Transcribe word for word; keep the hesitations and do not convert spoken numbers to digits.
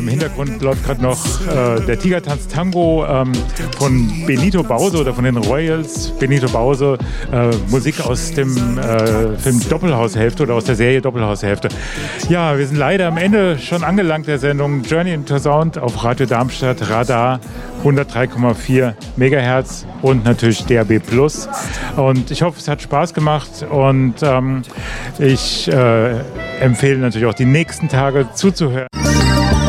im Hintergrund läuft gerade noch äh, der Tigertanz Tango ähm, von Benito Bause oder von den Royals. Benito Bause, äh, Musik aus dem äh, Film Doppelhaushälfte oder aus der Serie Doppelhaushälfte. Ja, wir sind leider am Ende schon angelangt der Sendung Journey into Sound auf Radio Darmstadt, Radar hundertdrei Komma vier Megahertz und natürlich D A B Plus. Und ich hoffe, es hat Spaß gemacht und ähm, ich äh, empfehle natürlich auch die nächsten Tage zuzuhören.